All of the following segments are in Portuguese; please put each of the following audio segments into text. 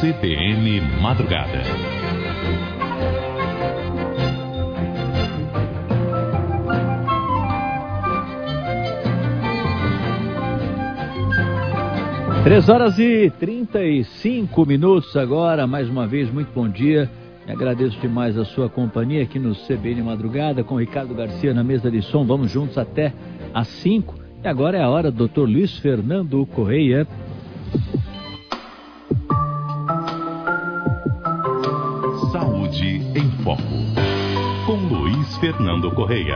CBN Madrugada. Três horas e 35 minutos agora, mais uma vez, muito bom dia. Agradeço demais a sua companhia aqui no CBN Madrugada, com Ricardo Garcia na mesa de som. Vamos juntos até às 5. E agora é a hora do Dr. Luiz Fernando Correia. Saúde em Foco, com Luiz Fernando Correia.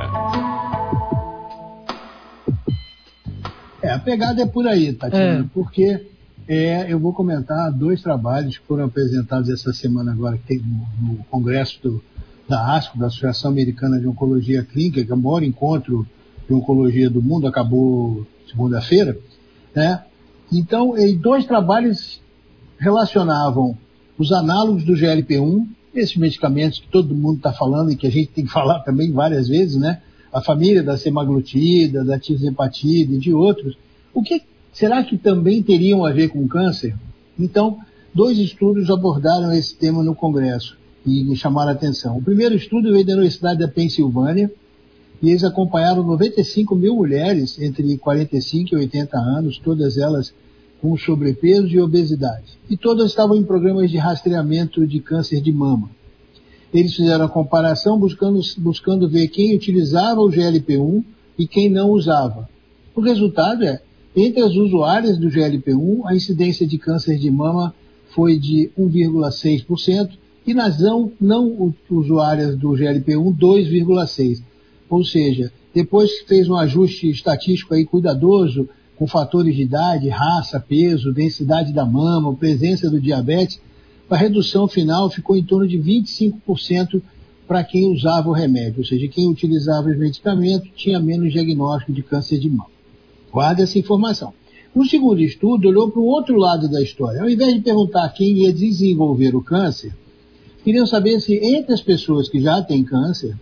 A pegada é por aí, Tatiana, porque eu vou comentar dois trabalhos que foram apresentados essa semana agora, que tem no Congresso da ASCO, da Associação Americana de Oncologia Clínica, que é o maior encontro de oncologia do mundo, acabou segunda-feira, né? Então, dois trabalhos relacionavam os análogos do GLP-1, esses medicamentos que todo mundo está falando e que a gente tem que falar também várias vezes, né? A família da semaglutida, da tirzepatida e de outros, o que será que também teriam a ver com câncer? Então, dois estudos abordaram esse tema no Congresso e me chamaram a atenção. O primeiro estudo veio da Universidade da Pensilvânia e eles acompanharam 95 mil mulheres entre 45 e 80 anos, todas elas com sobrepeso e obesidade. E todas estavam em programas de rastreamento de câncer de mama. Eles fizeram a comparação buscando ver quem utilizava o GLP-1 e quem não usava. O resultado entre as usuárias do GLP-1, a incidência de câncer de mama foi de 1,6% e nas não usuárias do GLP-1, 2,6%. Ou seja, depois fez um ajuste estatístico aí cuidadoso, com fatores de idade, raça, peso, densidade da mama, presença do diabetes, a redução final ficou em torno de 25% para quem usava o remédio, ou seja, quem utilizava os medicamentos tinha menos diagnóstico de câncer de mama. Guarda essa informação. O segundo estudo olhou para o outro lado da história. Ao invés de perguntar quem ia desenvolver o câncer, queriam saber se entre as pessoas que já têm câncer,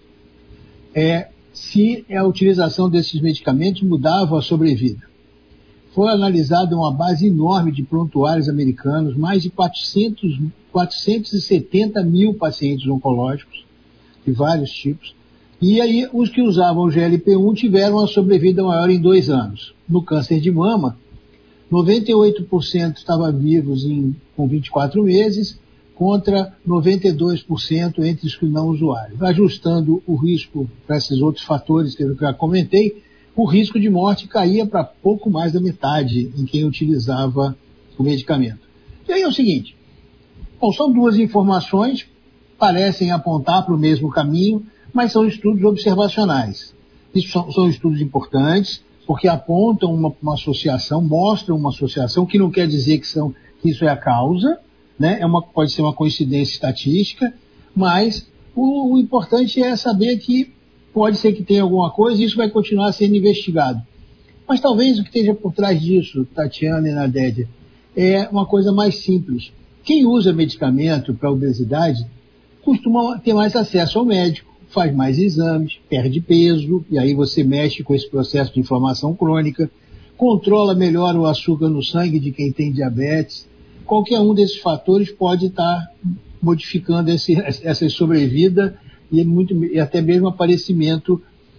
se a utilização desses medicamentos mudava a sobrevida. Foi analisada uma base enorme de prontuários americanos, mais de 470 mil pacientes oncológicos, de vários tipos, e aí os que usavam o GLP-1 tiveram uma sobrevida maior em 2 anos. No câncer de mama, 98% estavam vivos com 24 meses, contra 92% entre os que não usuários. Ajustando o risco para esses outros fatores que eu já comentei, o risco de morte caía para pouco mais da metade em quem utilizava o medicamento. E aí é o seguinte, são duas informações, parecem apontar para o mesmo caminho, mas são estudos observacionais. Isso são estudos importantes, porque apontam uma associação, mostram uma associação, que não quer dizer que isso é a causa, né? Pode ser uma coincidência estatística, mas o importante é saber que pode ser que tenha alguma coisa e isso vai continuar sendo investigado. Mas talvez o que esteja por trás disso, Tatiana e Nadédia, é uma coisa mais simples. Quem usa medicamento para obesidade costuma ter mais acesso ao médico, faz mais exames, perde peso, e aí você mexe com esse processo de inflamação crônica, controla melhor o açúcar no sangue de quem tem diabetes. Qualquer um desses fatores pode estar modificando essa sobrevida e até mesmo aparecimento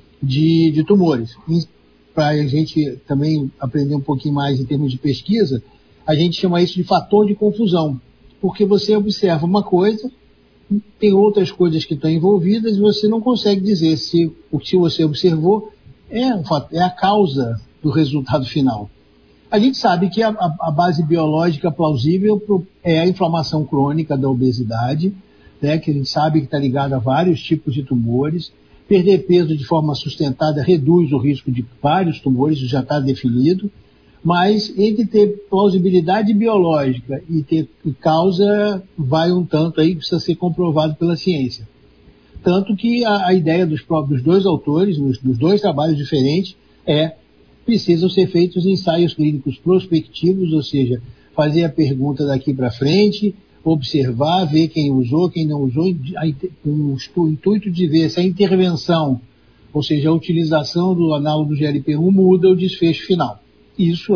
de tumores. Para a gente também aprender um pouquinho mais em termos de pesquisa, a gente chama isso de fator de confusão, porque você observa uma coisa, tem outras coisas que estão envolvidas e você não consegue dizer se o que você observou é a causa do resultado final. A gente sabe que a base biológica plausível é a inflamação crônica da obesidade, né, que a gente sabe que está ligada a vários tipos de tumores. Perder peso de forma sustentada reduz o risco de vários tumores, isso já está definido, mas entre ter plausibilidade biológica e ter causa, vai um tanto aí, precisa ser comprovado pela ciência. Tanto que a ideia dos dois autores, dos dois trabalhos diferentes, precisam ser feitos ensaios clínicos prospectivos, ou seja, fazer a pergunta daqui para frente, observar, ver quem usou, quem não usou, com o intuito de ver se a intervenção, ou seja, a utilização do análogo do GLP-1 muda o desfecho final. Isso